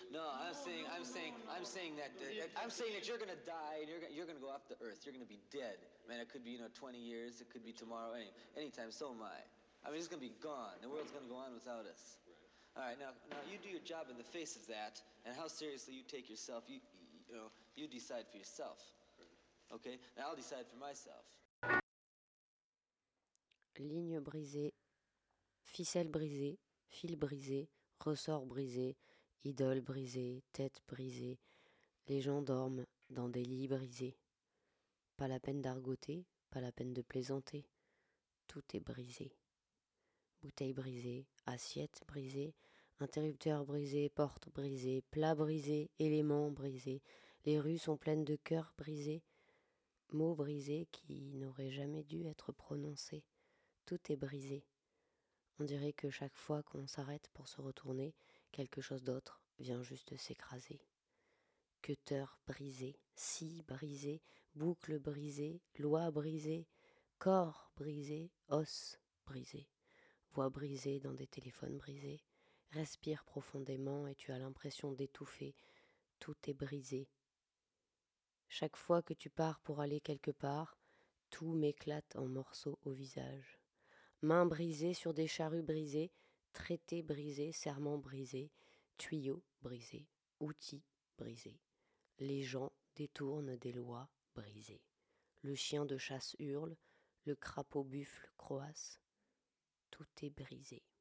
No, I'm saying that you're gonna die and you're gonna go off the earth. You're gonna be dead. Man, it could be 20 years. It could be tomorrow. Anytime. So am I. I mean, it's gonna be gone. The world's gonna go on without us. All right, now you do your job in the face of that, and how seriously you take yourself. You decide for yourself. Okay? Now I'll decide for myself. Ligne brisée, ficelle brisée, fil brisé, ressort brisé, idole brisée, tête brisée. Les gens dorment dans des lits brisés. Pas la peine d'argoter, pas la peine de plaisanter. Tout est brisé. Bouteille brisée, assiette brisée, interrupteur brisé, porte brisée, plat brisé, éléments brisés. Les rues sont pleines de cœurs brisés, mots brisés qui n'auraient jamais dû être prononcés. Tout est brisé. On dirait que chaque fois qu'on s'arrête pour se retourner, quelque chose d'autre vient juste s'écraser. Cutter brisé, scie brisée, boucle brisée, loi brisée, corps brisé, os brisé, voix brisée dans des téléphones brisés. Respire profondément et tu as l'impression d'étouffer. Tout est brisé. Chaque fois que tu pars pour aller quelque part, tout m'éclate en morceaux au visage. Mains brisées sur des charrues brisées, traités brisés, serments brisés, tuyaux brisés, outils brisés. Les gens détournent des lois brisées. Le chien de chasse hurle, le crapaud buffle croasse. Tout est brisé.